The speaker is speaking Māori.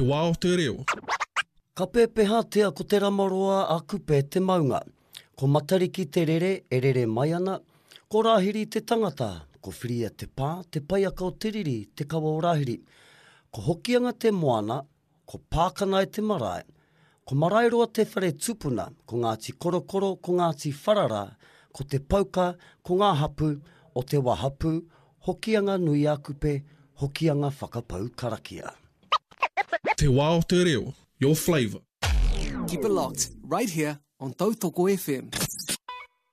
wā o te reo. Ka pēpeha tea ko te ramaroa a kupe te maunga. Ko matariki te rere, e rere mai ana. Ko rāhiri te tangata, ko whiria te pā, te paiaka o te riri, te kawa o rāhiri. Ko hokianga te moana, ko pākana e te marae. Ko marairoa te whare tupuna, ko Ngāti Korokoro, ko Ngāti Wharara, ko te pauka, ko ngā hapu, o te wahapu, hokianga nui a kupe, hokianga whakapau karakia. Te wā o te reo, your flavour. Keep it locked, right here on Tautoko FM.